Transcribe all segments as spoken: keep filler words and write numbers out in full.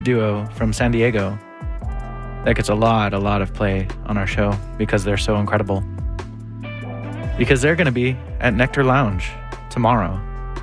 duo from San Diego that gets a lot, a lot of play on our show because they're so incredible. Because they're going to be at Nectar Lounge tomorrow,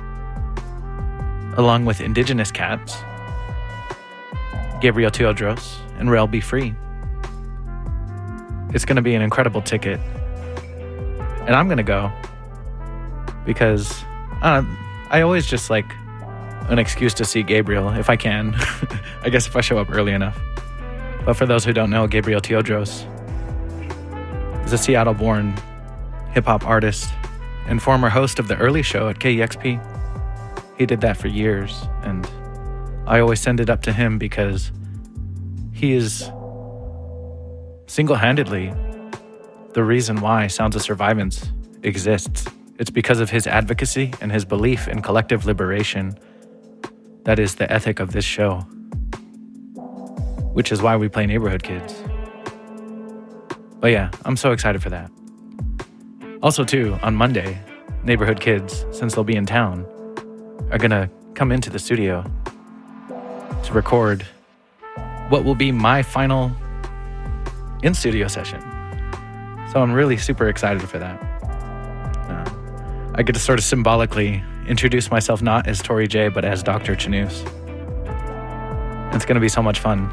along with Indigenous Cats, Gabriel Teodros, and Rel Be Free. It's going to be an incredible ticket. And I'm going to go because uh, I always just like an excuse to see Gabriel if I can. I guess if I show up early enough. But for those who don't know, Gabriel Teodros is a Seattle-born hip-hop artist and former host of The Early Show at K E X P. He did that for years, and I always send it up to him because he is single-handedly the reason why Sounds of Survivance exists. It's because of his advocacy and his belief in collective liberation. That is the ethic of this show, which is why we play Neighborhood Kids. But yeah, I'm so excited for that. Also too, on Monday, Neighborhood Kids, since they'll be in town, are gonna come into the studio to record what will be my final in-studio session. So I'm really super excited for that. Uh, I get to sort of symbolically introduce myself not as Tori J, but as Doctor Chanus. It's gonna be so much fun.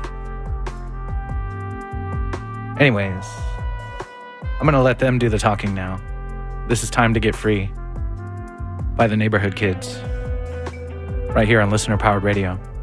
Anyways, I'm gonna let them do the talking now. This is Time to Get Free by the Neighborhood Kids, right here on Listener Powered Radio.